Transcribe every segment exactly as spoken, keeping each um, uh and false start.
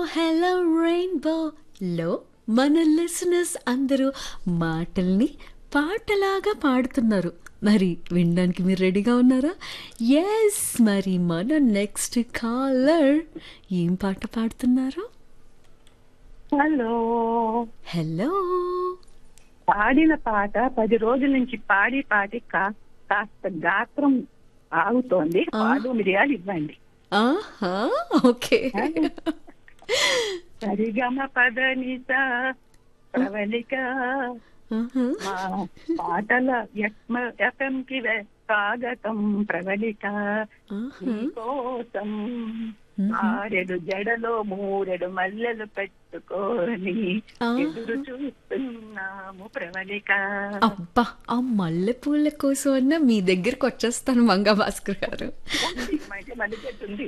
Hello రెయిన్బోలో మన listeners అందరూ మాటల్ని పాటలాగా పాడుతున్నారు. మరి వినడానికి మీరు రెడీగా ఉన్నారా? ఎస్, మరి మన నెక్స్ట్ కాలర్ ఏం పాట పాడుతున్నారు? హలో. హలో. పాడిన పాట పది రోజుల నుంచి పాడి పాడి కా- కాస్త గాత్రం ఆగుతోంది. ఆ. పాడు మిరియాలు ఇవ్వండి. ఆహా, ఓకే. సరిగమ పదనిస ప్రవళిక ఆహా. మా పాటల ఎఫ్ఎం కి స్వాగతం ప్రవళిక ఆహా. కోసం మ్మ్. ఆరెడు జడలో మూరెడు మల్లెలు పెట్టుకొని ఆ. ఎదురు చూస్తున్నాము ప్రవళిక. అబ్బా, ఆ మల్లెపూల కోసం అన్న మీ దగ్గరికి వచ్చేస్తాను మంగా భాస్కర్ గారు. మధ్య మళ్ళీ చెట్టుంది.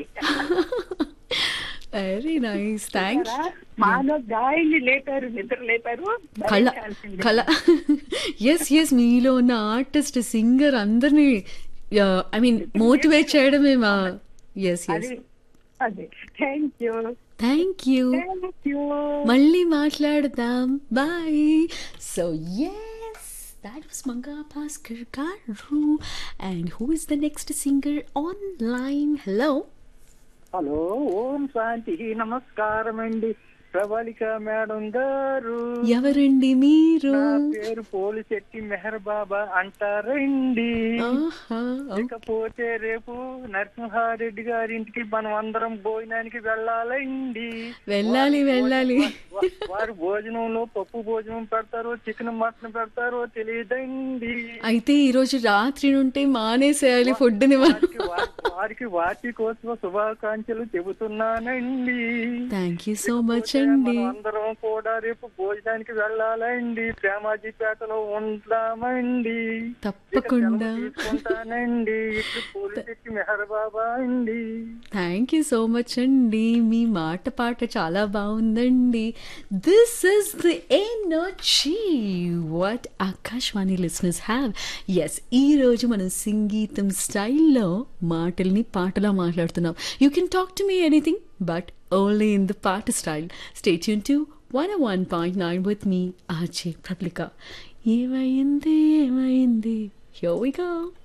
వెరీ నైస్, థ్యాంక్ చూసారా? మాలో గాయని లేపారు, నిద్ర లేపారు. కళ భరించాల్సిందే. కళ ఎస్ ఎస్ మీలో ఉన్న ఆర్టిస్ట్ సింగర్ అందరినీ ఐ మీన్ మోటివేట్ చేయడమే మా ఎస్ ఎస్ అది అదే. Thank you thank you. Thank you. మళ్ళీ మాట్లాడదాం. Bye. So yes, that was Manga Bhaskar Garu. And who is the next singer online? Hello. Hello, ఓం శాంతి, నమస్కారం అండి ప్రవళిక మేడం గారు. ఎవరండి మీరు? నా పేరు పోలిశెట్టి మెహర్ బాబా అంటారండి. ఆహా, ఇకపోతే రేపు నరసింహారెడ్డి గారి ఇంటికి మనం అందరం భోజనానికి వెళ్ళాలండి. వెళ్ళాలి వారి వెళ్ళాలి. భోజనం- వా- వారి భోజనంలో పప్పు భోజనం పెడతారో చికెన్ మటన్ పెడతారో తెలియదండి. అయితే ఈరోజు రాత్రి నుండి మానేసేయాలి ఫుడ్ని మనం. వారికి వా- వారికి వార్షికోత్సవ శుభాకాంక్షలు చెబుతున్నానండి. థ్యాంక్ యూ సో మచ్ ఇకపోతే అండి. మనం అందరం కూడా రేపు భోజనానికి వెళ్ళాలండి. ప్రేమాజీపేటలో ఉంటామండి. తప్పకుండా. ఇక సెలవు తీసుకుంటానండి. ఇట్లు పోలిశెట్టి మెహర్ బాబా అండి. థ్యాంక్ యూ సో మచ్ అండి. మీ మాట పాట చాలా బాగుందండి. This is the energy what Akashvani listeners have. Yes, ఈరోజు మనం సంగీతం స్టైల్లో మాటల్ని పాటలా మాట్లాడుతున్నాం. You can talk to me anything but only in the పాట style. Stay tune to one one point nine with me RJ Prabalika. ఏమైంది ఏమైంది, హియర్ వి గో.